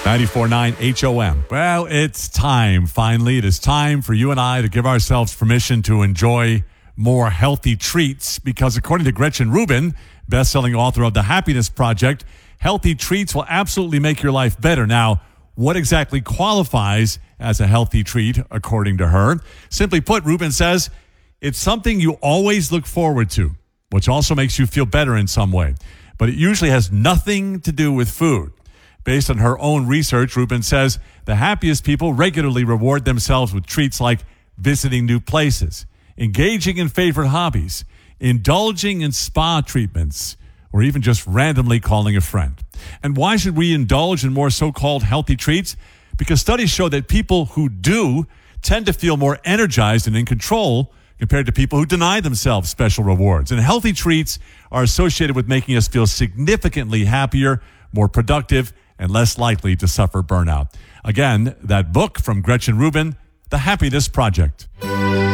94.9 HOM. Well, it's time, finally. It is time for you and I to give ourselves permission to enjoy more healthy treats because according to Gretchen Rubin, best-selling author of The Happiness Project, healthy treats will absolutely make your life better. Now, what exactly qualifies as a healthy treat, according to her? Simply put, Rubin says, it's something you always look forward to, which also makes you feel better in some way. But it usually has nothing to do with food. Based on her own research, Rubin says the happiest people regularly reward themselves with treats like visiting new places, engaging in favorite hobbies, indulging in spa treatments, or even just randomly calling a friend. And why should we indulge in more so-called healthy treats? Because studies show that people who do tend to feel more energized and in control compared to people who deny themselves special rewards. And healthy treats are associated with making us feel significantly happier, more productive, and less likely to suffer burnout. Again, that book from Gretchen Rubin, The Happiness Project.